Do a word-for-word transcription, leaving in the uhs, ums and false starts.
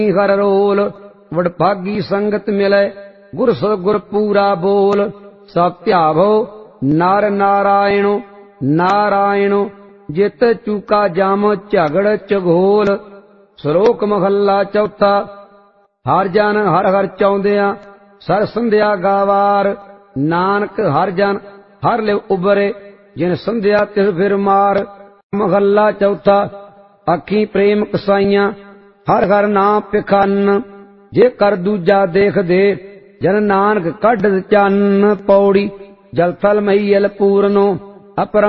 हर role वडभागी संगत मिले गुर सतगुर पूरा बोल। सब ध्यावो नर नारायणो नारायणो जित चूका जाम झगड़ झगोल। श्लोक महला चौथा। हर जन हर हर चाहुंदिया सर संध्या गावार। नानक हर जन हर लिव उबरे जिन संध्या तिस फिर मार। महला चौथा। अखी प्रेम कसाइया हर हर नाम पिखन। जे कर दूजा देख दे जन नानक कढ़ चन्न। पौड़ी जल थल महीयल पूरनो अपरम